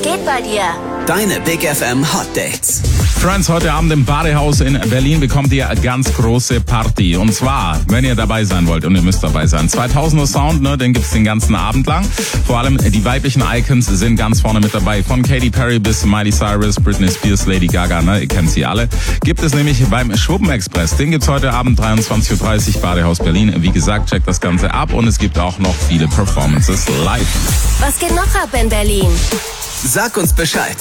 geht bei dir? Deine Big FM Hot Dates. Friends, heute Abend im Badehaus in Berlin bekommt ihr eine ganz große Party. Und zwar, wenn ihr dabei sein wollt, und ihr müsst dabei sein. 2000er Sound, ne, den gibt's den ganzen Abend lang. Vor allem die weiblichen Icons sind ganz vorne mit dabei. Von Katy Perry bis Miley Cyrus, Britney Spears, Lady Gaga, ne, ihr kennt sie alle. Gibt es nämlich beim Schwuppen-Express. Den gibt's heute Abend 23.30 Uhr, Badehaus Berlin. Wie gesagt, checkt das Ganze ab und es gibt auch noch viele Performances live. Was geht noch ab in Berlin? Sag uns Bescheid.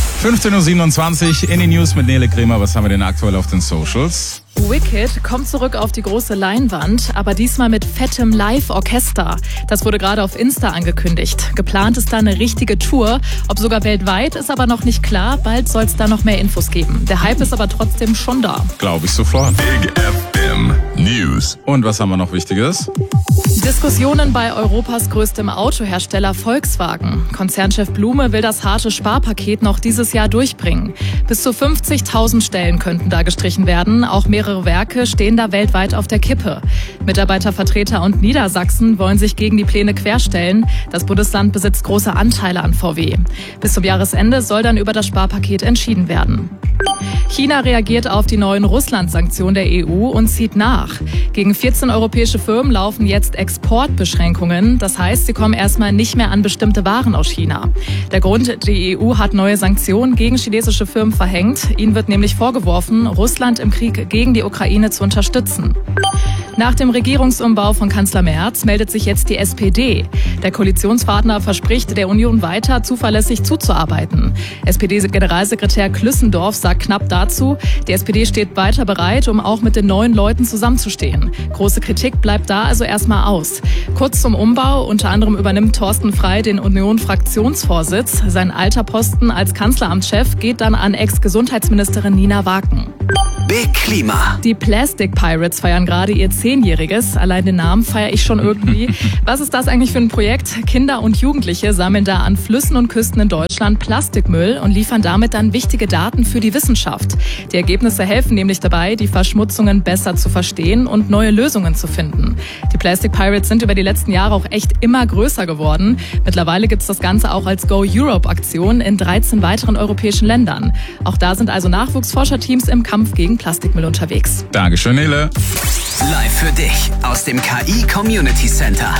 15.27 Uhr in die News mit Nele Kremer. Was haben wir denn aktuell auf den Socials? Wicked kommt zurück auf die große Leinwand, aber diesmal mit fettem Live-Orchester. Das wurde gerade auf Insta angekündigt. Geplant ist da eine richtige Tour, ob sogar weltweit, ist aber noch nicht klar. Bald soll es da noch mehr Infos geben. Der Hype ist aber trotzdem schon da. Glaube ich sofort. Big FM News. Und was haben wir noch Wichtiges? Diskussionen bei Europas größtem Autohersteller Volkswagen. Konzernchef Blume will das harte Sparpaket noch dieses Jahr durchbringen. Bis zu 50.000 Stellen könnten da gestrichen werden. Auch mehrere Werke stehen da weltweit auf der Kippe. Mitarbeitervertreter und Niedersachsen wollen sich gegen die Pläne querstellen. Das Bundesland besitzt große Anteile an VW. Bis zum Jahresende soll dann über das Sparpaket entschieden werden. China reagiert auf die neuen Russland-Sanktionen der EU und zieht nach. Gegen 14 europäische Firmen laufen jetzt Exportbeschränkungen. Das heißt, sie kommen erstmal nicht mehr an bestimmte Waren aus China. Der Grund, die EU hat neue Sanktionen gegen chinesische Firmen verhängt. Ihnen wird nämlich vorgeworfen, Russland im Krieg gegen die Ukraine zu unterstützen. Nach dem Regierungsumbau von Kanzler Merz meldet sich jetzt die SPD. Der Koalitionspartner verspricht der Union weiter zuverlässig zuzuarbeiten. SPD-Generalsekretär Klüssendorf sagt knapp dazu, die SPD steht weiter bereit, um auch mit den neuen Leuten zusammenzustehen. Große Kritik bleibt da also erstmal aus. Kurz zum Umbau, unter anderem übernimmt Thorsten Frey den Union-Fraktionsvorsitz. Sein alter Posten als Kanzleramtschef geht dann an Ex-Gesundheitsministerin Nina Waken. Big Klima. Die Plastic Pirates feiern gerade ihr 10-Jähriges. Allein den Namen feiere ich schon irgendwie. Was ist das eigentlich für ein Projekt? Kinder und Jugendliche sammeln da an Flüssen und Küsten in Deutschland Plastikmüll und liefern damit dann wichtige Daten für die Wissenschaft. Die Ergebnisse helfen nämlich dabei, die Verschmutzungen besser zu verstehen und neue Lösungen zu finden. Die Plastic Pirates sind über die letzten Jahre auch echt immer größer geworden. Mittlerweile gibt es das Ganze auch als Go Europe-Aktion in 13 weiteren europäischen Ländern. Auch da sind also Nachwuchsforscherteams im Kampf gegen Plastikmüll unterwegs. Dankeschön, Nele. Live für dich aus dem KI Community Center.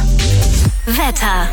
Wetter.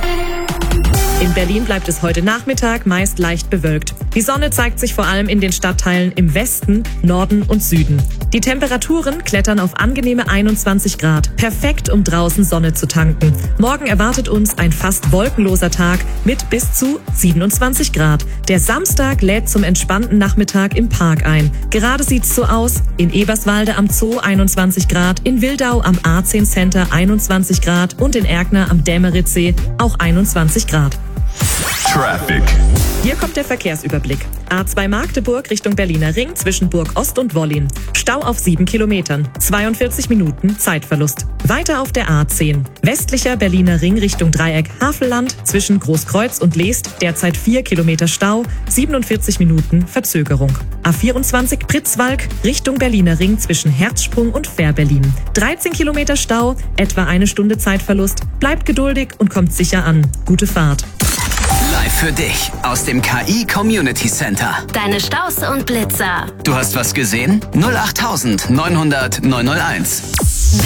In Berlin bleibt es heute Nachmittag meist leicht bewölkt. Die Sonne zeigt sich vor allem in den Stadtteilen im Westen, Norden und Süden. Die Temperaturen klettern auf angenehme 21 Grad. Perfekt, um draußen Sonne zu tanken. Morgen erwartet uns ein fast wolkenloser Tag mit bis zu 27 Grad. Der Samstag lädt zum entspannten Nachmittag im Park ein. Gerade sieht's so aus. In Eberswalde am Zoo 21 Grad, in Wildau am A10 Center 21 Grad und in Erkner am Dämeritzsee auch 21 Grad. Traffic. Hier kommt der Verkehrsüberblick. A2 Magdeburg Richtung Berliner Ring zwischen Burg Ost und Wollin. Stau auf 7 Kilometern. 42 Minuten Zeitverlust. Weiter auf der A10. Westlicher Berliner Ring Richtung Dreieck Havelland zwischen Großkreuz und Leest. Derzeit 4 Kilometer Stau. 47 Minuten Verzögerung. A24 Pritzwalk Richtung Berliner Ring zwischen Herzsprung und Fährberlin. 13 Kilometer Stau. Etwa eine Stunde Zeitverlust. Bleibt geduldig und kommt sicher an. Gute Fahrt. Live für dich aus dem KI Community Center. Deine Staus und Blitzer. Du hast was gesehen? 08900 901.